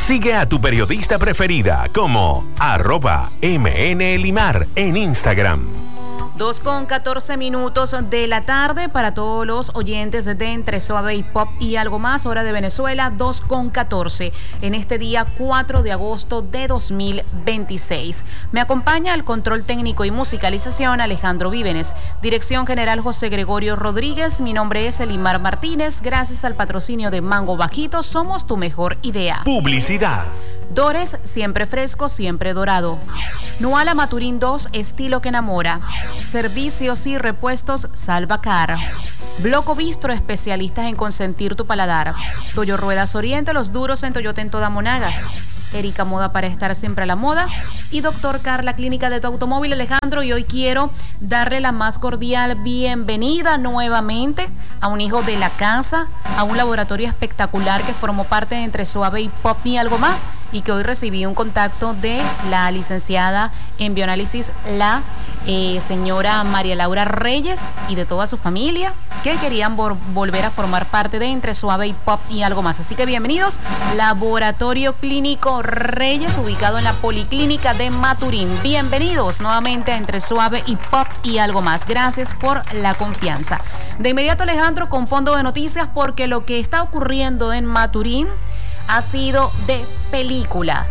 Sigue a tu periodista preferida como @MNElimar en Instagram. 2:14 de la tarde para todos los oyentes de Entre Suave y Pop y Algo Más, hora de Venezuela, 2:14 en este día 4 de agosto de 2026. Me acompaña el control técnico y musicalización Alejandro Vívenes, dirección general José Gregorio Rodríguez. Mi nombre es Elimar Martínez. Gracias al patrocinio de Mango Bajito, somos tu mejor idea. Publicidad. Dores, siempre fresco, siempre dorado. Nuala Maturín 2, estilo que enamora. Servicios y repuestos Salvacar. Bloco Bistro, especialistas en consentir tu paladar. Toyo Ruedas Oriente, los duros en Toyota en toda Monagas. Erika Moda para estar siempre a la moda. Y Doctor Carla, clínica de tu automóvil. Alejandro, y hoy quiero darle la más cordial bienvenida nuevamente a un hijo de la casa, a un laboratorio espectacular que formó parte de Entre Suave y Pop y Algo Más, y que hoy recibí un contacto de la licenciada en bioanálisis, la señora María Laura Reyes, y de toda su familia, que querían volver a formar parte de Entre Suave y Pop y Algo Más. Así que bienvenidos, Laboratorio Clínico Reyes, ubicado en la Policlínica de Maturín. Bienvenidos nuevamente a Entre Suave y Pop y Algo Más. Gracias por la confianza. De inmediato, Alejandro, con fondo de noticias, porque lo que está ocurriendo en Maturín ha sido de película.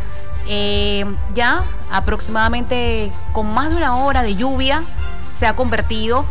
Ya aproximadamente con más de una hora de lluvia se ha convertido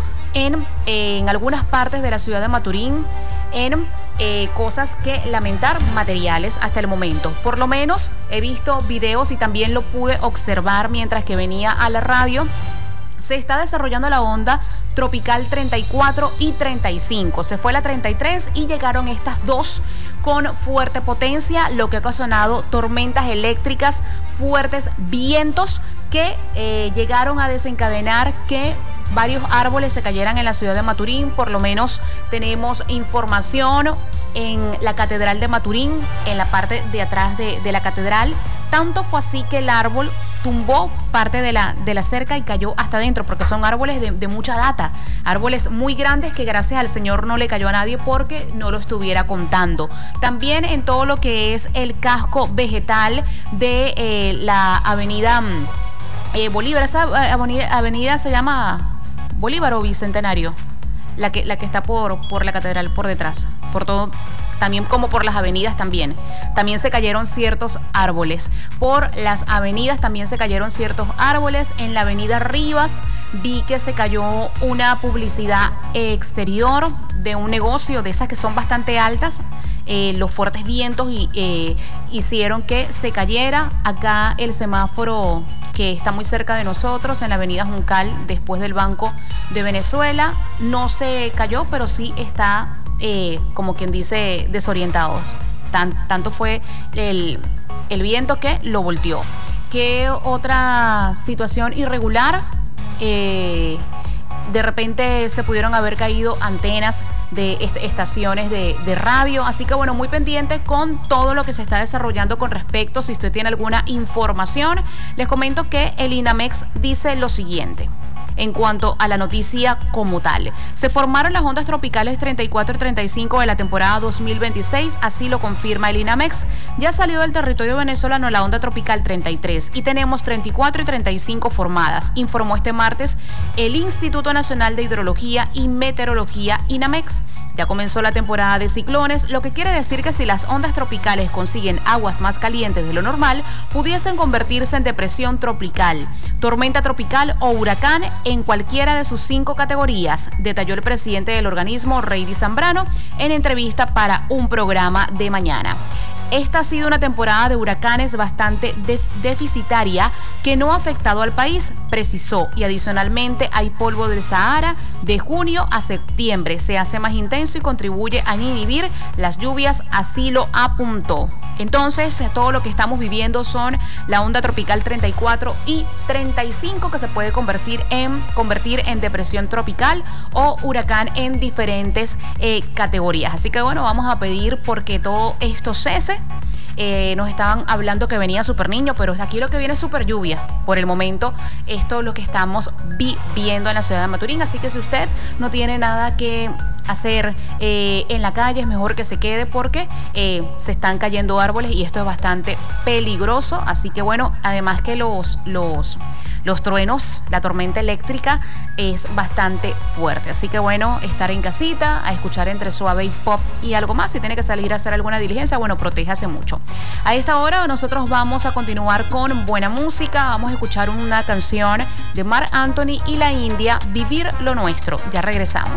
en algunas partes de la ciudad de Maturín en cosas que lamentar, materiales hasta el momento. Por lo menos he visto videos y también lo pude observar mientras que venía a la radio. Se está desarrollando la onda tropical 34 y 35. Se fue la 33 y llegaron estas dos con fuerte potencia, lo que ha ocasionado tormentas eléctricas, fuertes vientos que llegaron a desencadenar que varios árboles se cayeran en la ciudad de Maturín. Por lo menos tenemos información en la Catedral de Maturín, en la parte de atrás de la catedral. Tanto fue así que el árbol tumbó parte de la cerca y cayó hasta adentro, porque son árboles de mucha data, árboles muy grandes que gracias al Señor no le cayó a nadie porque no lo estuviera contando. También en todo lo que es el casco vegetal de la avenida Bolívar, esa avenida se llama Bolívar o Bicentenario, la que está por la catedral por detrás, por todo, también como por las avenidas también se cayeron ciertos árboles. Por las avenidas también se cayeron ciertos árboles. En la avenida Rivas vi que se cayó una publicidad exterior de un negocio de esas que son bastante altas. Los fuertes vientos hicieron que se cayera. Acá el semáforo que está muy cerca de nosotros, en la avenida Juncal, después del Banco de Venezuela, no se cayó, pero sí está, como quien dice, desorientados. Tanto fue el viento que lo volteó. ¿Qué otra situación irregular? De repente se pudieron haber caído antenas de estaciones de radio, así que bueno, muy pendiente con todo lo que se está desarrollando con respecto. Si usted tiene alguna información, les comento que el INAMEX dice lo siguiente. En cuanto a la noticia como tal, se formaron las ondas tropicales 34 y 35 de la temporada 2026, así lo confirma el INAMEX. Ya salió del territorio venezolano la onda tropical 33 y tenemos 34 y 35 formadas, informó este martes el Instituto Nacional de Hidrología y Meteorología, INAMEX. Ya comenzó la temporada de ciclones, lo que quiere decir que si las ondas tropicales consiguen aguas más calientes de lo normal, pudiesen convertirse en depresión tropical, tormenta tropical o huracán en cualquiera de sus 5 categorías, detalló el presidente del organismo, Reidy Zambrano, en entrevista para un programa de mañana. Esta ha sido una temporada de huracanes bastante deficitaria que no ha afectado al país, precisó, y adicionalmente hay polvo del Sahara. De junio a septiembre se hace más intenso y contribuye a inhibir las lluvias, así lo apuntó. Entonces, todo lo que estamos viviendo son la onda tropical 34 y 35, que se puede convertir en depresión tropical o huracán en diferentes categorías. Así que bueno, vamos a pedir porque todo esto cese. Nos estaban hablando que venía Super Niño, pero aquí lo que viene es super lluvia. Por el momento, esto es lo que estamos viviendo en la ciudad de Maturín. Así que si usted no tiene nada que hacer en la calle, es mejor que se quede porque se están cayendo árboles y esto es bastante peligroso. Así que bueno, además que los truenos, la tormenta eléctrica es bastante fuerte. Así que bueno, estar en casita, a escuchar entre suave y pop y algo más. Si tiene que salir a hacer alguna diligencia, bueno, protéjase mucho. A esta hora nosotros vamos a continuar con buena música. Vamos a escuchar una canción de Marc Anthony y la India, Vivir lo Nuestro. Ya regresamos.